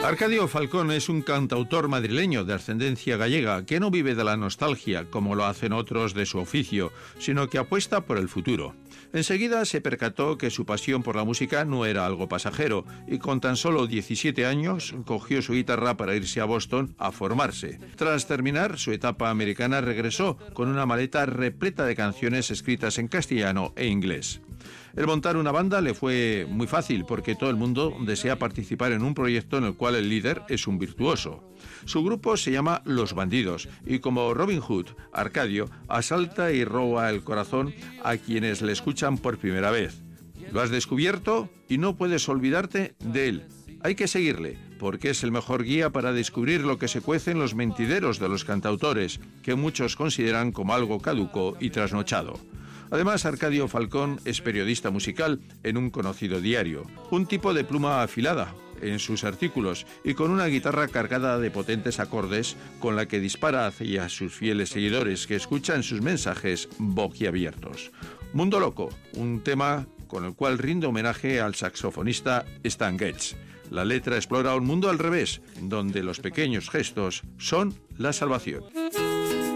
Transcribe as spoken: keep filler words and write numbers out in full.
Arcadio Falcón es un cantautor madrileño de ascendencia gallega que no vive de la nostalgia como lo hacen otros de su oficio, sino que apuesta por el futuro. Enseguida se percató que su pasión por la música no era algo pasajero y con tan solo diecisiete años cogió su guitarra para irse a Boston a formarse. Tras terminar su etapa americana regresó con una maleta repleta de canciones escritas en castellano e inglés. El montar una banda le fue muy fácil porque todo el mundo desea participar en un proyecto en el cual el líder es un virtuoso. Su grupo se llama Los Bandidos y como Robin Hood, Arcadio asalta y roba el corazón a quienes le escuchan por primera vez. Lo has descubierto y no puedes olvidarte de él. Hay que seguirle, porque es el mejor guía para descubrir lo que se cuece en los mentideros de los cantautores, que muchos consideran como algo caduco y trasnochado. Además, Arcadio Falcón es periodista musical en un conocido diario, un tipo de pluma afilada en sus artículos y con una guitarra cargada de potentes acordes con la que dispara hacia sus fieles seguidores que escuchan sus mensajes boquiabiertos. Mundo Loco, un tema con el cual rinde homenaje al saxofonista Stan Getz. La letra explora un mundo al revés, donde los pequeños gestos son la salvación.